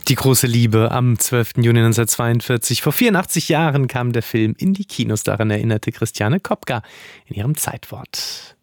Die große Liebe am 12. Juni 1942. Vor 84 Jahren kam der Film in die Kinos. Daran erinnerte Christiane Kopka in ihrem Zeitwort.